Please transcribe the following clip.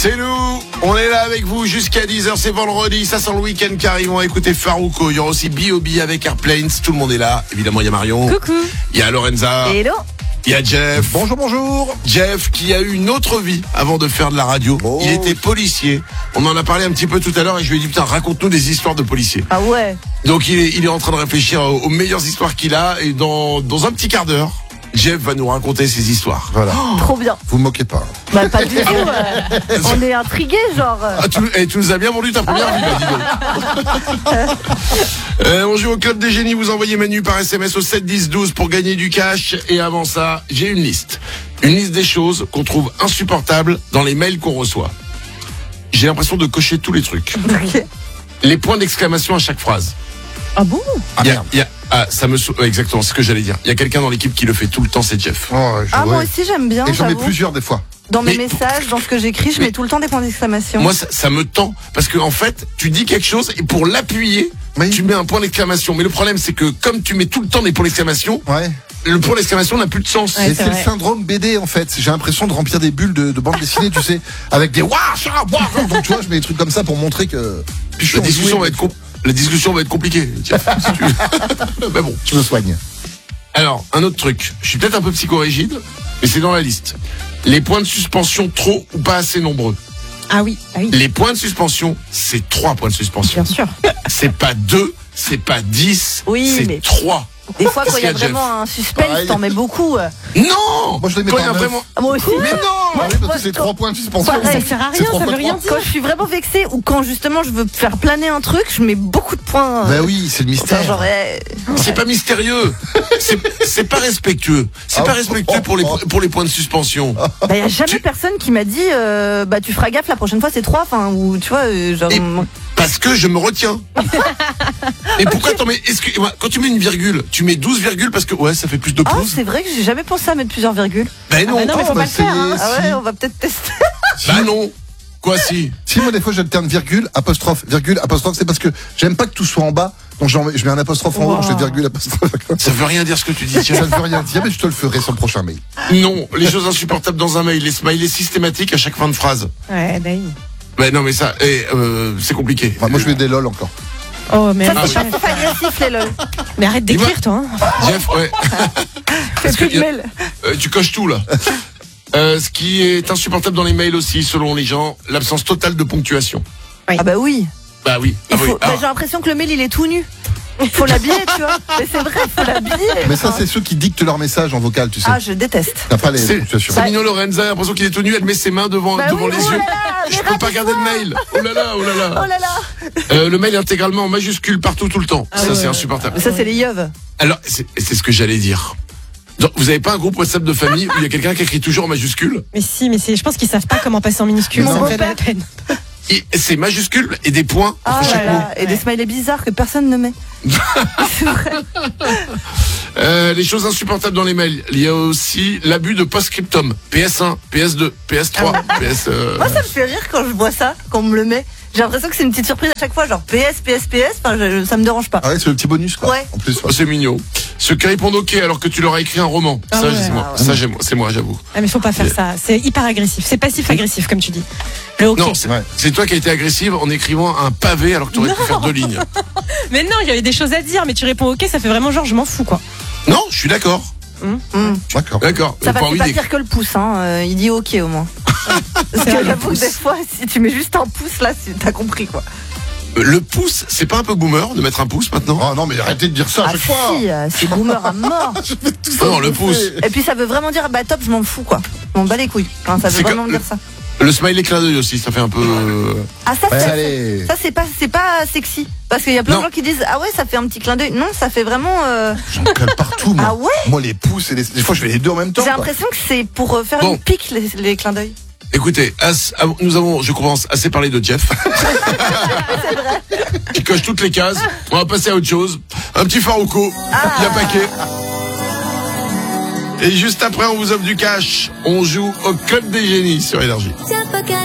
C'est nous, on est là avec vous jusqu'à 10h, c'est vendredi, ça sent le week-end qui arrive, on va écouter Farouko, il y aura aussi B.O.B avec Airplanes, tout le monde est là, évidemment il y a Marion, coucou, il y a Lorenza, hello, il y a Jeff, bonjour. Jeff qui a eu une autre vie avant de faire de la radio, il était policier, on en a parlé un petit peu tout à l'heure et je lui ai dit putain raconte-nous des histoires de policiers. Ah ouais. Donc il est en train de réfléchir aux meilleures histoires qu'il a et dans un petit quart d'heure, Jeff va nous raconter ses histoires. Voilà. Trop bien. Vous me moquez pas. Bah pas du tout. On est intrigués, genre. Ah, tu nous as bien vendu ta première vie, là, dis donc. On joue au Club des Génies, vous envoyez Manu par SMS au 7 10 12 pour gagner du cash. Et avant ça, j'ai une liste. Une liste des choses qu'on trouve insupportables dans les mails qu'on reçoit. J'ai l'impression de cocher tous les trucs. Ok. Les points d'exclamation à chaque phrase. Ah bon? Exactement, c'est ce que j'allais dire. Il y a quelqu'un dans l'équipe qui le fait tout le temps, c'est Jeff. Moi aussi j'aime bien. Et j'en mets j'avoue. plusieurs des fois. Dans mes Mais- messages, dans ce que j'écris, je mets tout le temps des points d'exclamation. Moi, ça me tend. Parce que, en fait, tu dis quelque chose et pour l'appuyer, Oui. tu mets un point d'exclamation. Mais le problème, c'est que comme tu mets tout le temps des points d'exclamation, Ouais. le point d'exclamation n'a plus de sens. Ouais. Et c'est c'est le vrai. syndrome BD en fait. J'ai l'impression de remplir des bulles de bande dessinée, tu sais, avec des waouh, donc tu vois, je mets des trucs comme ça pour montrer que. Puis je suis La discussion enjoué. la discussion va être compliquée. Tiens, si tu veux. Mais bon. Je me soigne. Alors, un autre truc. Je suis peut-être un peu psychorigide, mais c'est dans la liste. Les points de suspension trop ou pas assez nombreux. Ah oui. Les points de suspension, c'est 3 points de suspension. Bien sûr. C'est pas 2, c'est pas 10, Oui, c'est mais- 3. Des fois, quand Qu'est-ce il y a qu'il y a, vraiment un suspense, Pareil. t'en mets beaucoup. Non! Moi, je les mets Quand par il y a neuf. vraiment. Ah, moi aussi. Mais non! Ah oui, parce que c'est 3 points de suspension. Pareil. Ça sert à C'est rien, trois ça fois veut rien trois. dire. Quand je suis vraiment vexée ou quand justement je veux faire planer un truc, je mets beaucoup de points. Bah oui, c'est le Enfin, mystère. genre, C'est pas mystérieux. C'est pas respectueux. C'est Ah pas bon. respectueux pour les points de suspension. bah, y a jamais personne qui m'a dit, bah, tu feras gaffe la prochaine fois, c'est 3, enfin, ou tu vois, genre. Et- Parce que je me retiens. Et pourquoi t'en mets, quand tu mets une virgule, tu mets 12 virgules parce que, ouais, ça fait plus de Ah, pauses. c'est vrai que j'ai jamais pensé à mettre plusieurs virgules. Ben non. Ah, non, mais faut bah, pas le faire. Hein. Ah ouais, si. on va peut-être tester. Bah non. Quoi si? Si moi des fois j'alterne virgule, apostrophe, c'est parce que j'aime pas que tout soit en bas, donc je mets un apostrophe en haut, je fais virgule, apostrophe. Ça veut rien dire ce que tu dis, Ça tiens. ne veut rien dire, mais je te le ferai sur le prochain mail. Non, les choses insupportables dans un mail, les smileys systématiques à chaque fin de phrase. Ouais, bah oui. Ben non, mais ça, c'est compliqué. Enfin, moi je mets des lol encore. Oh, mais, Ça, Ah, c'est pas agressif, les lol. mais arrête d'écrire, toi. Hein. Jeff, ouais. Fais Parce plus que de mail. tu coches tout là. Ce qui est insupportable dans les mails aussi, selon les gens, l'absence totale de ponctuation. Ah bah oui. Bah oui. Il Ah oui. faut, bah, j'ai l'impression que le mail, il est tout nu. Faut l'habiller, tu vois. Mais c'est vrai, faut l'habiller. Mais ça c'est ceux qui dictent leur message en vocal, tu sais. Ah, je déteste. T'as pas les C'est ponctuations. Mignon Lorenza, a l'impression qu'il est tout nu, elle met ses mains devant Bah oui, les oh yeux. là là, Je mais peux pas regarder le mail. Oh là là, oh là là. Oh là là. Le mail intégralement en majuscule partout, tout le temps. Ça, ouais, c'est ouais. insupportable. Mais ça, c'est les yeux. Alors, c'est ce que j'allais dire. Donc, vous avez pas un groupe WhatsApp de famille où il y a quelqu'un qui écrit toujours en majuscule? Mais si, mais je pense qu'ils savent pas comment passer en minuscule. Mais Ça non. me fait de la peine. Et c'est majuscule et des points Ah entre là chaque mot. là. Et des smileys bizarres que personne ne met. C'est vrai. Les choses insupportables dans les mails. Il y a aussi l'abus de post-scriptum. PS1, PS2, PS3, PS... Moi, ça me fait rire quand je vois ça, quand on me le met. J'ai l'impression que c'est une petite surprise à chaque fois, genre PS. Enfin, ça me dérange pas. Ah ouais, c'est le petit bonus quoi. Ouais. En plus. Oh, c'est mignon. Ceux qui répondent OK alors que tu leur as écrit un roman. Ah Ça, ouais. c'est moi. Ah ouais. Ça, c'est moi, j'avoue. Ah, mais faut pas faire ça. C'est hyper agressif. C'est passif-agressif, comme tu dis. Le OK. Non, Ouais. c'est toi qui as été agressive en écrivant un pavé alors que tu aurais pu Non. faire 2 lignes. Mais non, il y avait des choses à dire, mais tu réponds OK, ça fait vraiment genre, je m'en fous, quoi. Non, je suis d'accord. D'accord. D'accord. Ça va, Pas c'est envie pas d'écrire. pire que le pouce, hein. Il dit OK au moins. Parce que vrai, le j'avoue que pouce. des fois, si tu mets juste un pouce là, t'as compris quoi. Le pouce, c'est pas un peu boomer de mettre un pouce maintenant? Oh non mais arrêtez de dire ça à Ah chaque fois. si, c'est boomer à mort. Je fais tout ça. Non, le je pouce. fais. Et puis ça veut vraiment dire, bah top, je m'en fous quoi. Je m'en bats les couilles. Enfin, ça veut C'est vraiment comme- dire ça. Le smiley clin d'œil aussi, ça fait un peu... Ah ça, Ouais, c'est- allez. ça c'est pas sexy. Parce qu'il y a plein Non. de gens qui disent, ah ouais, ça fait un petit clin d'œil. Non, ça fait vraiment. J'en colle partout moi. Ah ouais. Moi les pouces et des fois je fais les deux en même temps. J'ai quoi. l'impression que c'est pour faire Bon. une pique les clins d'œil. Écoutez, nous avons, je commence, assez parlé de Jeff. Qui coche toutes les cases. On va passer à autre chose. Un petit Farouko. Il y a paquet. Et juste après, on vous offre du cash. On joue au Club des Génies sur Énergie.